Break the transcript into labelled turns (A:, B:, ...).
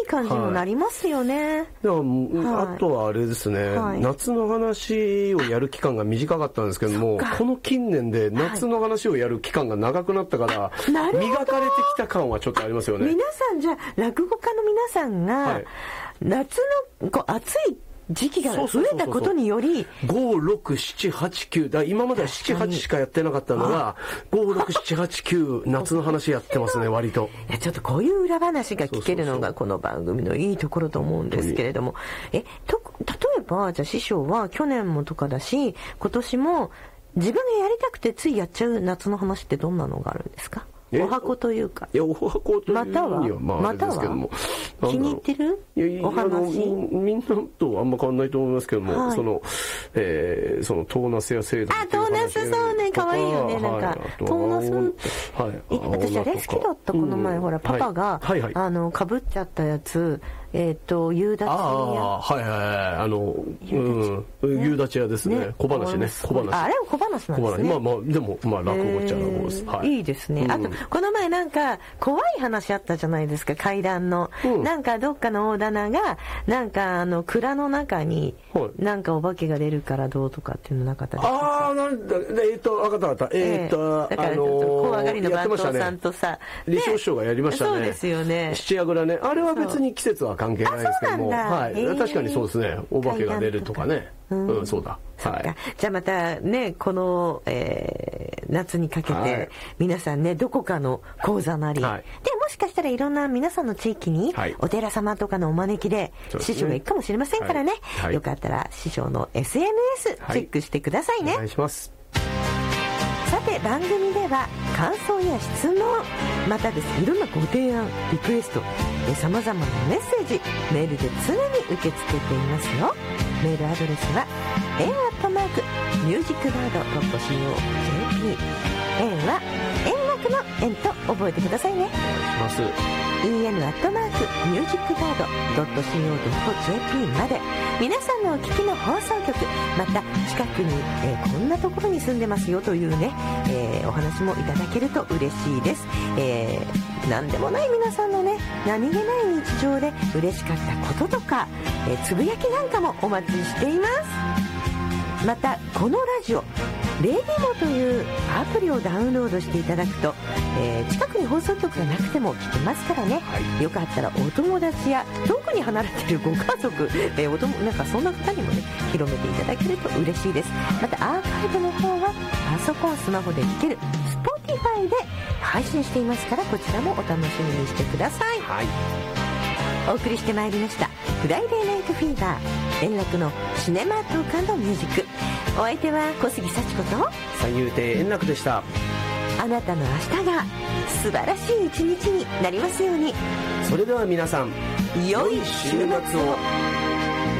A: 感じもなりますよね。
B: あとはあれですね、夏の話をやる期間が短かったんですけども、この近年で夏の話をやる期間が長くなったから、磨かれてきた感はちょっとありますよね。
A: 皆さんじゃあ落語家の皆さんが、夏の暑い時期が増えたことにより
B: 5、6、7、8、9だ今までは7、8しかやってなかったのが5、6、7、8、9夏の話やってますね割と。
A: いやちょっとこういう裏話が聞けるのがこの番組のいいところと思うんですけれども、例えばじゃあ師匠は去年もとかだし今年も自分がやりたくてついやっちゃう夏の話ってどんなのがあるんですか？お箱というか、
B: いやお箱というにはまああれですけども、
A: 気に入ってるお話
B: みんなとあんま変わんないと思いますけども、そのトーナスや制度
A: トーナスそうね可愛いよねなんかトーナス私あれ好きだったこの前ほらパパがかぶっちゃったやつ夕立屋
B: 夕立屋ですね。小話ね。小話。
A: あれも小話なんですね。
B: まあでも落語っちゃ落語です。
A: いいですね。あとこの前なんか怖い話あったじゃないですか怪談の。なんかどっかの大棚がなんか蔵の中になんかお化けが出るからどうとかっていうのなかったですか？
B: なんだ分かった。
A: だから怖がりの番頭さんとさ
B: 李承師匠がやりましたね。
A: そうですよね。
B: 七夜蔵ね。あれは別に季節は関係ないですけども、確かにそうですね。お化けが出るとかね。そうだ。
A: じゃあまたねこの夏にかけて皆さんねどこかの講座なりでもしかしたらいろんな皆さんの地域にお寺様とかのお招きで師匠が行くかもしれませんからね。よかったら師匠の SNS チェックしてくださいね。
B: お願いします。
A: さて番組では感想や質問またですいろんなご提案リクエストさまざまなメッセージメールで常に受け付けていますよ。メールアドレスはen@musicbird.co.jp 円は円楽の円と覚えてくださいね。
B: お願いします。
A: en@musicbird.co.jp まで皆さんのお聞きの放送局また近くに、こんなところに住んでますよというね、お話もいただけると嬉しいです。何でもない皆さんのね何気ない日常で嬉しかったこととか、つぶやきなんかもお待ちしています。またこのラジオレディモというアプリをダウンロードしていただくと、近くに放送局がなくても聞けますからね、よかったらお友達や遠くに離れているご家族、なんかそんな方にもね広めていただけると嬉しいです。またアーカイブの方はパソコンスマホで聞ける Spotify で配信していますからこちらもお楽しみにしてください。お送りしてまいりましたフライデーナイトフィーバー円楽のシネマトーク&ミュージック。お相手は小杉幸子と
B: 三遊亭円楽でした。
A: あなたの明日が素晴らしい一日になりますように。
B: それでは皆さん
A: 良い週末を。